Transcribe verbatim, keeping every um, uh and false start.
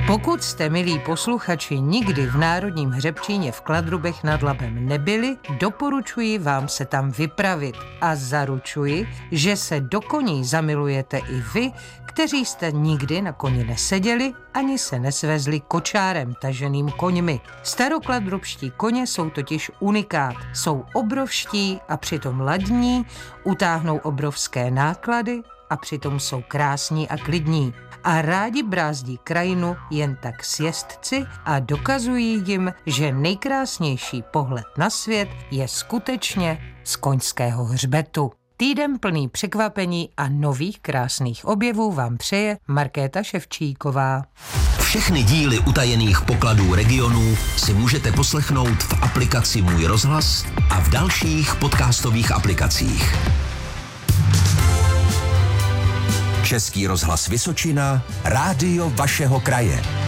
Pokud jste, milí posluchači, nikdy v Národním hřebčíně v Kladrubech nad Labem nebyli, doporučuji vám se tam vypravit a zaručuji, že se do koní zamilujete i vy, kteří jste nikdy na koni neseděli ani se nesvezli kočárem taženým koňmi. Starokladrubští koně jsou totiž unikát. Jsou obrovští a přitom ladní, utáhnou obrovské náklady a přitom jsou krásní a klidní. A rádi brázdí krajinu jen tak s jezdci a dokazují jim, že nejkrásnější pohled na svět je skutečně z koňského hřbetu. Týden plný překvapení a nových krásných objevů vám přeje Markéta Ševčíková. Všechny díly utajených pokladů regionů si můžete poslechnout v aplikaci Můj rozhlas a v dalších podcastových aplikacích. Český rozhlas Vysočina, rádio vašeho kraje.